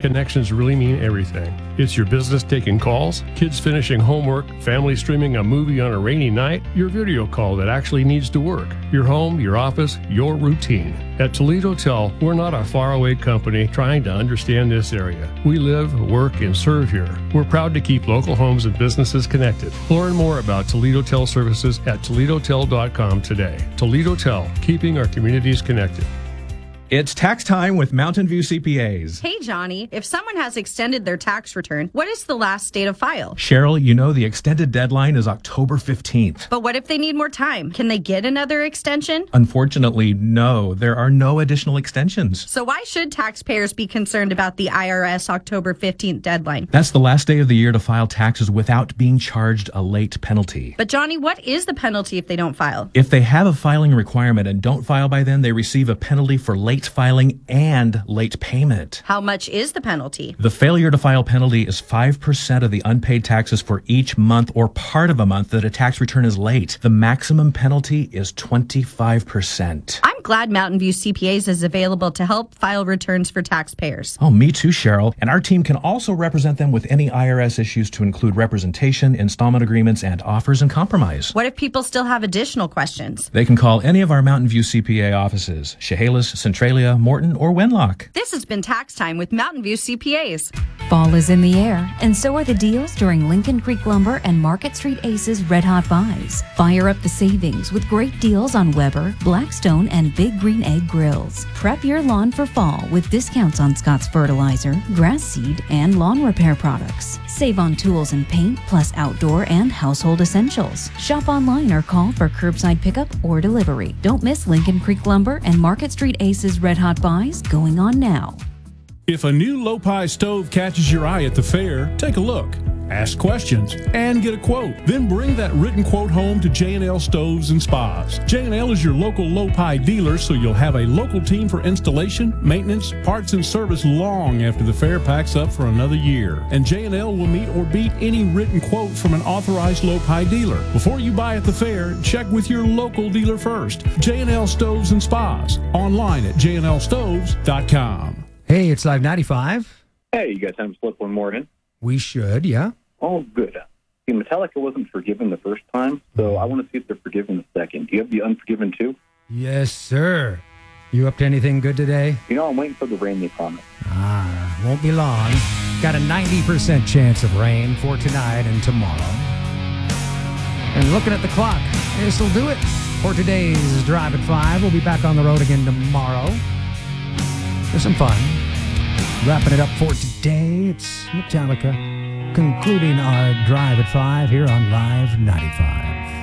connections really mean everything. It's your business taking calls, kids finishing homework, family streaming a movie on a rainy night, your video call that actually needs to work, your home, your office, your routine. At Toledo Tel, we're not a faraway company trying to understand this area. We live, work, and serve here. We're proud to keep local homes and businesses connected. Learn more about Toledo Tel services at toledotel.com today. Toledo Tel, keeping our communities connected. It's tax time with Mountain View CPAs. Hey, Johnny, if someone has extended their tax return, what is the last date of file? Cheryl, you know the extended deadline is October 15th. But what if they need more time? Can they get another extension? Unfortunately, no. There are no additional extensions. So why should taxpayers be concerned about the IRS October 15th deadline? That's the last day of the year to file taxes without being charged a late penalty. But, Johnny, what is the penalty if they don't file? If they have a filing requirement and don't file by then, they receive a penalty for late filing and late payment. How much is the penalty? The failure to file penalty is 5% of the unpaid taxes for each month or part of a month that a tax return is late. The maximum penalty is 25%. I'm glad Mountain View CPAs is available to help file returns for taxpayers. Oh, me too, Cheryl. And our team can also represent them with any IRS issues to include representation, installment agreements, and offers and compromise. What if people still have additional questions? They can call any of our Mountain View CPA offices, Chehalis, Centralia, Morton, or Wenlock. This has been Tax Time with Mountain View CPAs. Fall is in the air, and so are the deals during Lincoln Creek Lumber and Market Street Aces Red Hot Buys. Fire up the savings with great deals on Weber, Blackstone, and Big Green Egg grills. Prep your lawn for fall with discounts on Scott's fertilizer, grass seed, and lawn repair products. Save on tools and paint, plus outdoor and household essentials. Shop online or call for curbside pickup or delivery. Don't miss Lincoln Creek Lumber and Market Street Aces Red Hot Buys going on now. If a new Lopi stove catches your eye at the fair, take a look. Ask questions and get a quote. Then bring that written quote home to J&L Stoves and Spas. J&L is your local Lopi dealer, so you'll have a local team for installation, maintenance, parts, and service long after the fair packs up for another year. And J&L will meet or beat any written quote from an authorized Lopi dealer. Before you buy at the fair, check with your local dealer first. J&L Stoves and Spas. Online at jnlstoves.com. Hey, it's Live 95. Hey, you guys have to slip one more in? We should, yeah. Oh, good. See, Metallica wasn't forgiven the first time, so I want to see if they're forgiven the second. Do you have the Unforgiven too? Yes, sir. You up to anything good today? You know, I'm waiting for the rain they promised. Won't be long. Got a 90% chance of rain for tonight and tomorrow. And looking at the clock, this'll do it for today's Drive at 5. We'll be back on the road again tomorrow. There's some fun. Wrapping it up for today, it's Metallica concluding our Drive at 5 here on Live 95.